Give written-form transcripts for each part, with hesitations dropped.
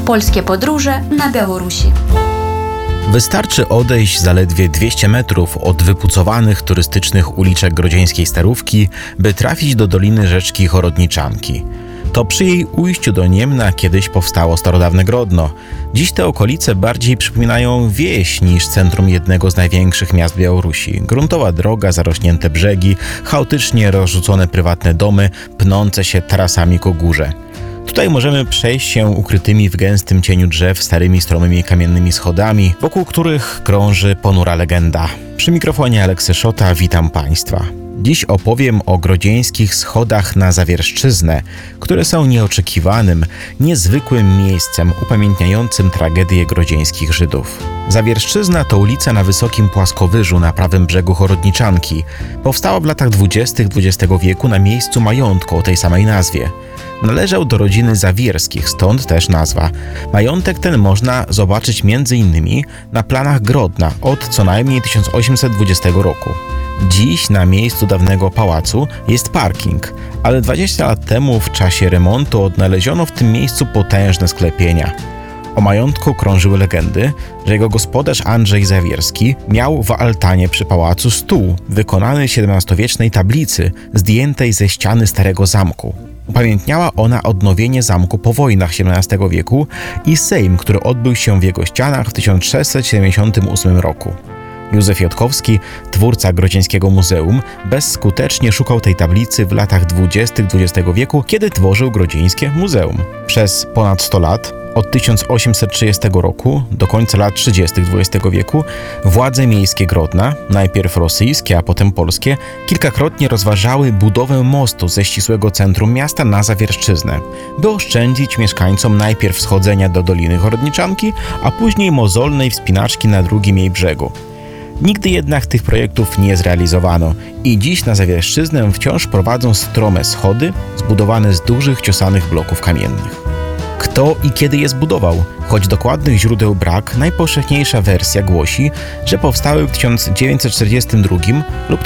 Polskie podróże na Białorusi. Wystarczy odejść zaledwie 200 metrów od wypucowanych turystycznych uliczek grodzieńskiej Starówki, by trafić do doliny rzeczki Chorodniczanki. To przy jej ujściu do Niemna kiedyś powstało starodawne Grodno. Dziś te okolice bardziej przypominają wieś niż centrum jednego z największych miast Białorusi. Gruntowa droga, zarośnięte brzegi, chaotycznie rozrzucone prywatne domy, pnące się tarasami ku górze. Tutaj możemy przejść się ukrytymi w gęstym cieniu drzew starymi, stromymi kamiennymi schodami, wokół których krąży ponura legenda. Przy mikrofonie Aleksy Szota, witam Państwa. Dziś opowiem o grodzieńskich schodach na Zawierszczyznę, które są nieoczekiwanym, niezwykłym miejscem upamiętniającym tragedię grodzieńskich Żydów. Zawierszczyzna to ulica na wysokim płaskowyżu na prawym brzegu Chorodniczanki. Powstała w latach 20. XX wieku na miejscu majątku o tej samej nazwie. Należał do rodziny Zawierskich, stąd też nazwa. Majątek ten można zobaczyć m.in. na planach Grodna od co najmniej 1820 roku. Dziś na miejscu dawnego pałacu jest parking, ale 20 lat temu w czasie remontu odnaleziono w tym miejscu potężne sklepienia. O majątku krążyły legendy, że jego gospodarz Andrzej Zawierski miał w altanie przy pałacu stół wykonany z XVII-wiecznej tablicy zdjętej ze ściany starego zamku. Upamiętniała ona odnowienie zamku po wojnach XVII wieku i sejm, który odbył się w jego ścianach w 1678 roku. Józef Jotkowski, twórca Grodzieńskiego Muzeum, bezskutecznie szukał tej tablicy w latach 20. XX wieku, kiedy tworzył Grodzieńskie Muzeum. Przez ponad 100 lat, od 1830 roku do końca lat 30. XX wieku, władze miejskie Grodna, najpierw rosyjskie, a potem polskie, kilkakrotnie rozważały budowę mostu ze ścisłego centrum miasta na Zawierszczyznę, by oszczędzić mieszkańcom najpierw schodzenia do Doliny Chorodniczanki, a później mozolnej wspinaczki na drugim jej brzegu. Nigdy jednak tych projektów nie zrealizowano i dziś na Zawierszczyznę wciąż prowadzą strome schody zbudowane z dużych, ciosanych bloków kamiennych. Kto i kiedy je zbudował? Choć dokładnych źródeł brak, najpowszechniejsza wersja głosi, że powstały w 1942 lub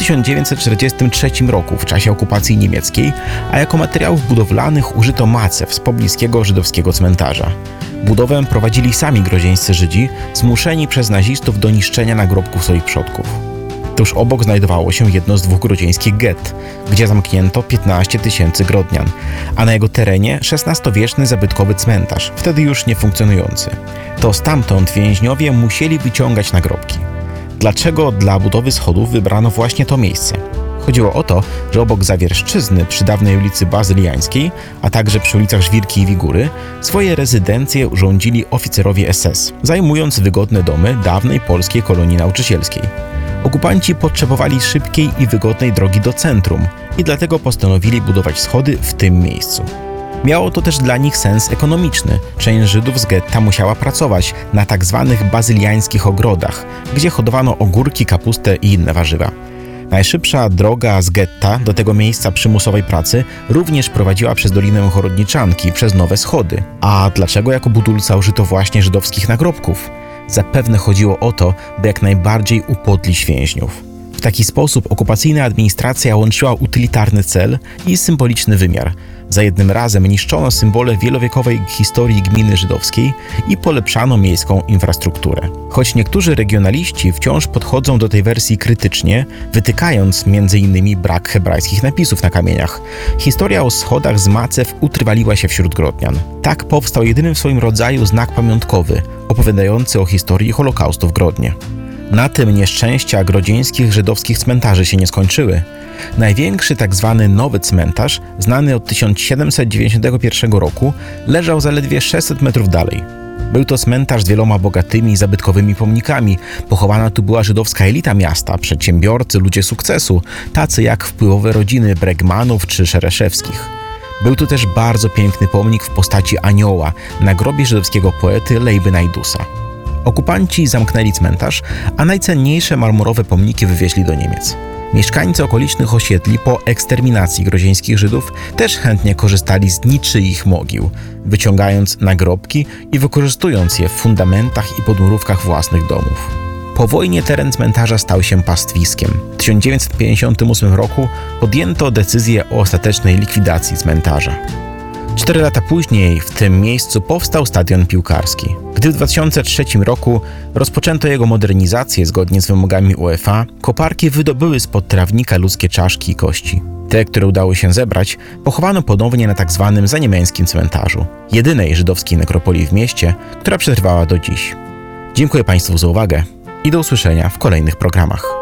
1943 roku w czasie okupacji niemieckiej, a jako materiałów budowlanych użyto macew z pobliskiego żydowskiego cmentarza. Budowę prowadzili sami grodzieńscy Żydzi, zmuszeni przez nazistów do niszczenia nagrobków swoich przodków. Tuż obok znajdowało się jedno z dwóch grodzieńskich gett, gdzie zamknięto 15 000 grodnian, a na jego terenie XVI-wieczny zabytkowy cmentarz, wtedy już niefunkcjonujący. To stamtąd więźniowie musieli wyciągać nagrobki. Dlaczego dla budowy schodów wybrano właśnie to miejsce? Chodziło o to, że obok Zawierszczyzny, przy dawnej ulicy Bazyliańskiej, a także przy ulicach Żwirki i Wigury, swoje rezydencje urządzili oficerowie SS, zajmując wygodne domy dawnej polskiej kolonii nauczycielskiej. Okupanci potrzebowali szybkiej i wygodnej drogi do centrum i dlatego postanowili budować schody w tym miejscu. Miało to też dla nich sens ekonomiczny. Część Żydów z getta musiała pracować na tzw. bazyliańskich ogrodach, gdzie hodowano ogórki, kapustę i inne warzywa. Najszybsza droga z getta do tego miejsca przymusowej pracy również prowadziła przez Dolinę Chorodniczanki, przez nowe schody. A dlaczego jako budulca użyto właśnie żydowskich nagrobków? Zapewne chodziło o to, by jak najbardziej upodlić więźniów. W taki sposób okupacyjna administracja łączyła utylitarny cel i symboliczny wymiar. Za jednym razem niszczono symbole wielowiekowej historii gminy żydowskiej i polepszano miejską infrastrukturę. Choć niektórzy regionaliści wciąż podchodzą do tej wersji krytycznie, wytykając m.in. brak hebrajskich napisów na kamieniach, historia o schodach z macew utrwaliła się wśród grodnian. Tak powstał jedyny w swoim rodzaju znak pamiątkowy, opowiadający o historii Holokaustu w Grodnie. Na tym nieszczęścia grodzieńskich żydowskich cmentarzy się nie skończyły. Największy tzw. nowy cmentarz, znany od 1791 roku, leżał zaledwie 600 metrów dalej. Był to cmentarz z wieloma bogatymi, zabytkowymi pomnikami. Pochowana tu była żydowska elita miasta, przedsiębiorcy, ludzie sukcesu, tacy jak wpływowe rodziny Bregmanów czy Szereszewskich. Był tu też bardzo piękny pomnik w postaci anioła na grobie żydowskiego poety Lejby Najdusa. Okupanci zamknęli cmentarz, a najcenniejsze marmurowe pomniki wywieźli do Niemiec. Mieszkańcy okolicznych osiedli po eksterminacji grodzieńskich Żydów też chętnie korzystali z niczyich mogił, wyciągając nagrobki i wykorzystując je w fundamentach i podmurówkach własnych domów. Po wojnie teren cmentarza stał się pastwiskiem. W 1958 roku podjęto decyzję o ostatecznej likwidacji cmentarza. 4 lata później w tym miejscu powstał stadion piłkarski. Gdy w 2003 roku rozpoczęto jego modernizację zgodnie z wymogami UEFA, koparki wydobyły spod trawnika ludzkie czaszki i kości. Te, które udało się zebrać, pochowano ponownie na tzw. zaniemeńskim cmentarzu, jedynej żydowskiej nekropolii w mieście, która przetrwała do dziś. Dziękuję Państwu za uwagę i do usłyszenia w kolejnych programach.